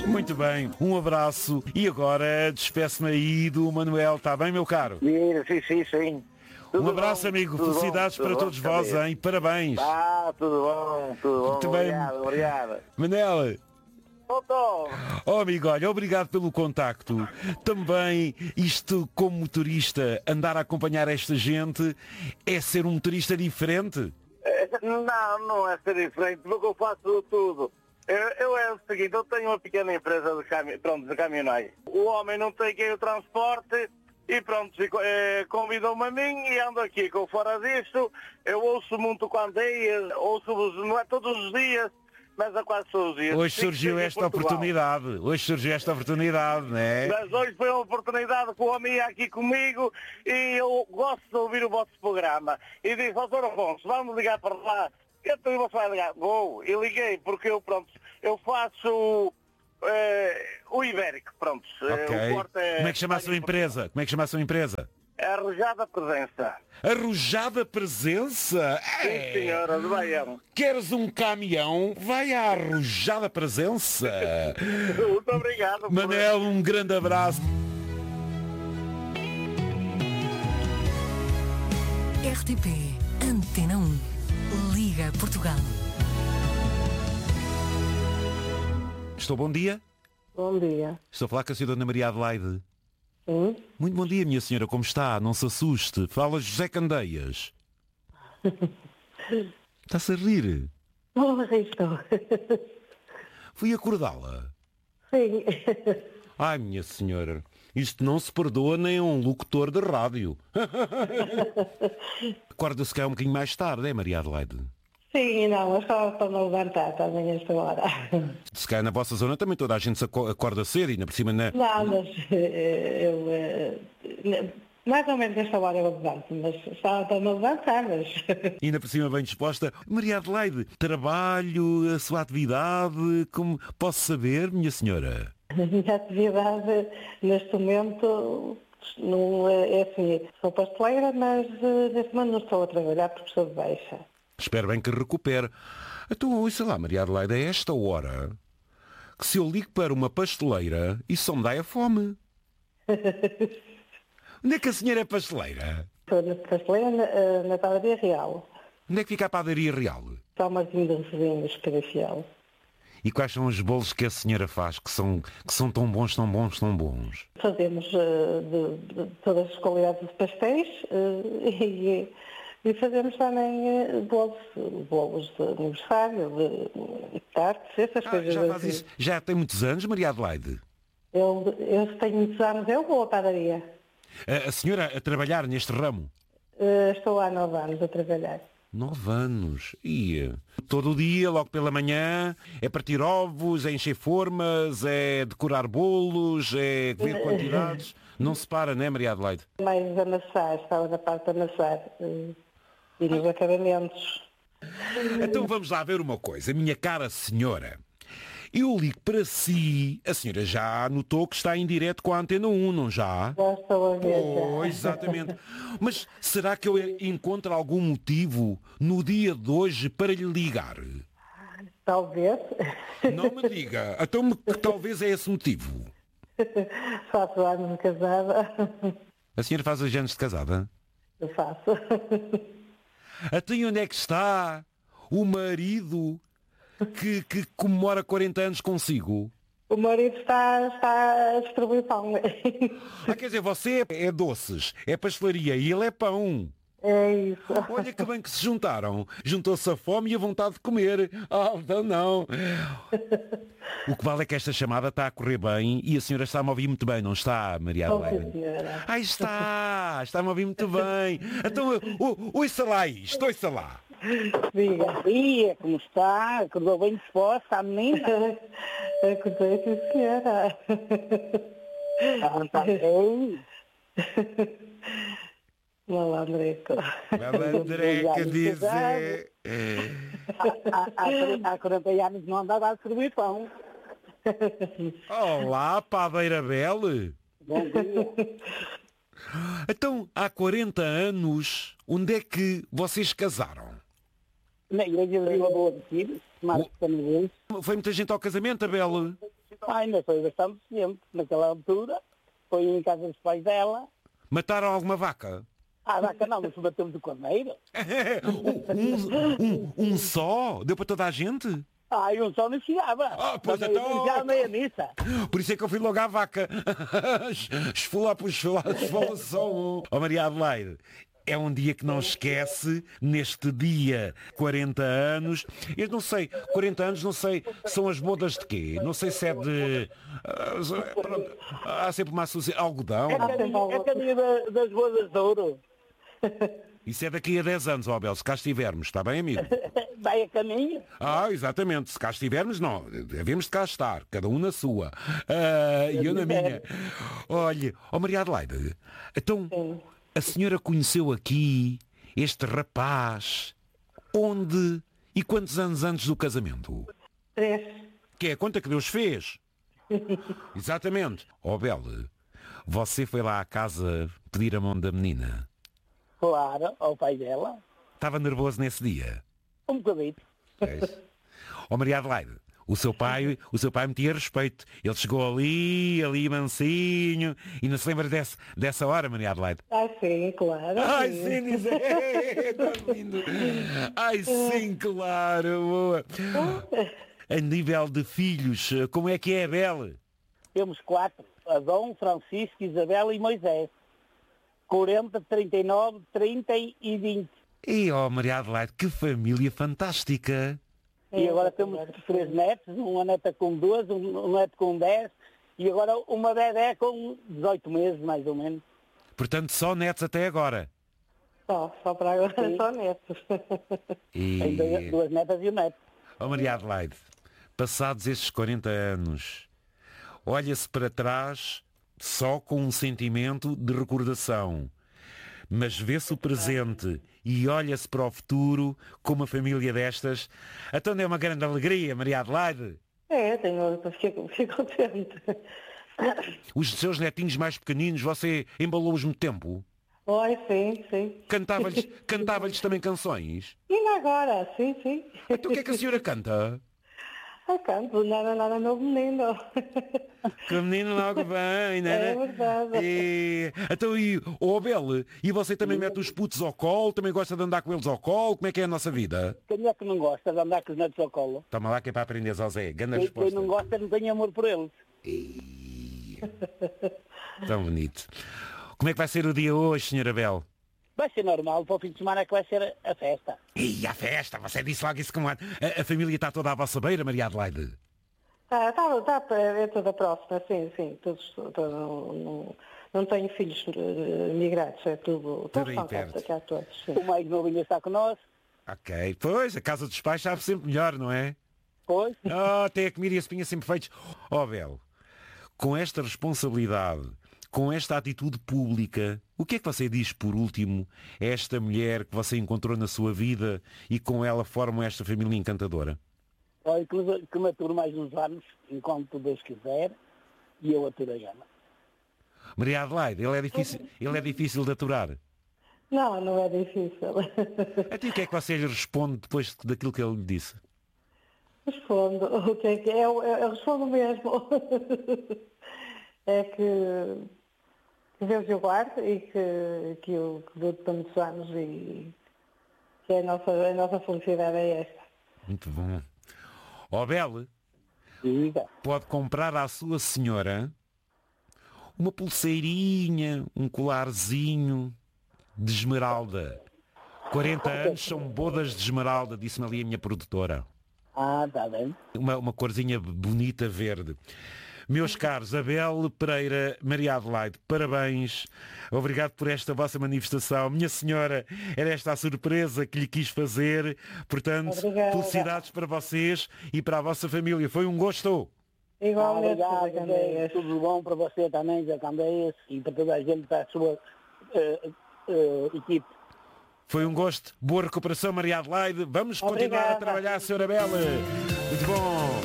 Muito bem, um abraço. E agora despeço-me aí do Manuel. Está bem, meu caro? Sim. Um abraço, bom, amigo. Felicidades tudo para bom, todos vós, hein? Parabéns. Tudo bom. Muito bem. Obrigado. Manel. Doutor. Oh, amigo, olha, obrigado pelo contacto. Também isto, como motorista, andar a acompanhar esta gente é ser um motorista diferente? Não é ser diferente, porque eu faço tudo. Eu é o seguinte, eu tenho uma pequena empresa de caminhonagem. O homem não tem quem o transporte e pronto, convidou-me a mim e ando aqui. Com fora disto, eu ouço muito quando ouço-vos, não é todos os dias, mas a quase todos os dias. Hoje surgiu esta oportunidade, não é? Mas hoje foi uma oportunidade que o homem ia aqui comigo e eu gosto de ouvir o vosso programa. E disse, doutor Afonso, vamos ligar para lá. Então você vai ligar? Vou. E liguei porque eu faço o Ibérico, pronto. Ok. O corte é... Como é que chama a sua empresa? É Arrojada Presença. Arrojada Presença? Sim, senhora, de Baião. Queres um caminhão? Vai à Arrojada Presença. Muito obrigado. Manel, um grande abraço. RTP Antena 1 Liga Portugal. Estou, bom dia. Bom dia. Estou a falar com a senhora Dona Maria Adelaide. Sim? Muito bom dia, minha senhora, como está? Não se assuste. Fala José Candeias. Está-se a rir? Não, estou. Fui acordá-la. Sim. Ai, minha senhora, isto não se perdoa nem a um locutor de rádio. Acorda-se cá um bocadinho mais tarde, é, Maria Adelaide? Sim, não, eu só para me levantar também esta hora. Se calhar na vossa zona também toda a gente se acorda cedo e ainda por cima na... Não, mas mais ou menos esta hora eu levanto, mas só para me levantar, mas... E ainda por cima bem disposta. Maria Adelaide, trabalho, a sua atividade, como posso saber, minha senhora? A minha atividade neste momento não é assim, sou pasteleira, mas neste momento não estou a trabalhar porque estou de baixa. Espero bem que recupere. Então, ouça lá, Maria Adelaide, a esta hora, que se eu ligo para uma pasteleira, isso só me dá a fome. Onde é que a senhora é pasteleira? Estou na pasteleira na Padaria Real. Onde é que fica a padaria real? São Martinho de Rosinhos, Carafiel. E quais são os bolos que a senhora faz, que são tão bons? Fazemos de todas as qualidades de pastéis e fazemos também bolos de aniversário, de tartes, essas coisas. Já faz isso? Já tem muitos anos, Maria Adelaide? Eu tenho muitos anos, eu vou à padaria. A senhora a trabalhar neste ramo? Estou há 9 anos a trabalhar. 9 anos. E todo o dia, logo pela manhã, é partir ovos, é encher formas, é decorar bolos, é ver quantidades. Não se para, não é, Maria Adelaide? Mais amassar, estava na parte de amassar e nos acabamentos. Então vamos lá ver uma coisa, minha cara senhora. Eu ligo para si, a senhora já notou que está em direto com a Antena 1, não já? Já estou a ver. Oh, exatamente. Mas será que eu encontro algum motivo no dia de hoje para lhe ligar? Talvez. Não me diga. Então talvez é esse motivo. Faço anos de casada. A senhora faz os anos de casada? Eu faço. Até onde é que está o marido que comemora 40 anos consigo? O marido está a distribuir pão. Quer dizer, você é doces, é pastelaria e ele é pão. É isso. Olha que bem que se juntaram. Juntou-se a fome e a vontade de comer. Não. O que vale é que esta chamada está a correr bem e a senhora está-me a ouvir muito bem, não está, Maria Adelaide? Está-me a ouvir muito bem. Então, ouça lá isto, ouça lá. Diga. Bom dia, como está? Acordou bem disposta a menina? Acordei, sim, senhora. Está bem? Malandreco. Malandreca dizer. Há 40 anos não andava a distribuir pão. Olá, Padeira Belle. Bom dia. Então, há 40 anos, onde é que vocês casaram? Na igreja de Vila Boa de Tiro, Marcos Canadense. Foi muita gente ao casamento, Abel? Ainda foi bastante tempo. Naquela altura, foi em casa dos pais dela. Mataram alguma vaca? A vaca não, mas batemos o corneiro. Um só? Deu para toda a gente? E um só não chegava. Pois então... Já meia missa. Por isso é que eu fui logo à vaca. Esfola só um. Maria Adelaide, é um dia que não esquece, neste dia, 40 anos. Eu não sei, 40 anos, não sei, são as bodas de quê? Não sei se é de... há sempre uma associação... Algodão? É caminho das bodas de ouro. Isso é daqui a 10 anos, Abel, se cá estivermos, está bem, amigo? Vai a caminho. Exatamente, se cá estivermos, não, devemos de cá estar, cada um na sua. E eu na minha. Olha, Maria Adelaide, então, a senhora conheceu aqui este rapaz, onde e quantos anos antes do casamento? 3. Que é a conta que Deus fez. Exatamente. Abel, você foi lá à casa pedir a mão da menina? Claro, ao pai dela. Estava nervoso nesse dia? Um bocadito. Maria Adelaide, o seu pai metia respeito. Ele chegou ali mansinho, e não se lembra dessa hora, Maria Adelaide? Sim, claro. Sim, diz tá lindo. Sim, claro. Boa. A nível de filhos, como é que é a Bela? Temos 4. Adão, Francisco, Isabel e Moisés. 40, 39, 30 e 20. Maria Adelaide, que família fantástica. E agora temos 3 netos, uma neta com 12, um neto com 10 e agora uma bebé com 18 meses, mais ou menos. Portanto, só netos até agora. Só para agora, sim. Só netos. Tem 2 netas e um neto. Maria Adelaide, passados estes 40 anos, olha-se para trás só com um sentimento de recordação, mas vê-se o presente e olha-se para o futuro com uma família destas. Então é uma grande alegria, Maria Adelaide. Fiquei contente. Os seus netinhos mais pequeninos, você embalou-os muito tempo? Sim. Cantava-lhes também canções? E agora, sim. Então o que é que a senhora canta? Canto, nada, meu menino. Que o menino logo vem, não é? É verdade. Então, Abel, e você também mete os putos ao colo? Também gosta de andar com eles ao colo? Como é que é a nossa vida? Quem é que não gosta de andar com os netos ao colo? Toma lá que é para aprender, Zé. Ganda Quem resposta. não gosta não tem amor por eles. Tão bonito. Como é que vai ser o dia hoje, Sra. Abel? Vai ser normal, para o fim de semana é que vai ser a festa. A festa, você disse logo isso como a família está toda à vossa beira, Maria Adelaide? É toda próxima, sim. Todos, não tenho filhos migrados, é tudo aí perto. Cá todos, sim. O mais novo ainda está connosco. Ok, pois, a casa dos pais sabe sempre melhor, não é? Pois. Tem a comida e a espinha sempre feitos. Abel, com esta responsabilidade, com esta atitude pública, o que é que você diz, por último, a esta mulher que você encontrou na sua vida e com ela formam esta família encantadora? Olha, que me aturo mais uns anos, enquanto Deus quiser, e eu aturei ela. Maria Adelaide, ele é difícil de aturar? Não é difícil. Até o que é que você lhe responde depois daquilo que ele lhe disse? Respondo. O que é que é? Eu respondo mesmo. É que Deus o guarde e que eu dou por muitos anos e que a nossa felicidade é esta. Muito bom. Abel, pode comprar à sua senhora uma pulseirinha, um colarzinho de esmeralda. 40 anos são bodas de esmeralda, disse-me ali a minha produtora. Está bem. Uma corzinha bonita verde. Meus caros, Abel Pereira, Maria Adelaide, parabéns. Obrigado por esta vossa manifestação. Minha senhora, era esta a surpresa que lhe quis fazer. Portanto, obrigada. Felicidades para vocês e para a vossa família. Foi um gosto. Igualmente, obrigado, tudo bom para você também, Zé Candeias, e para toda a gente da sua equipe. Foi um gosto. Boa recuperação, Maria Adelaide. Vamos continuar a trabalhar, Sra. Abel. Muito bom.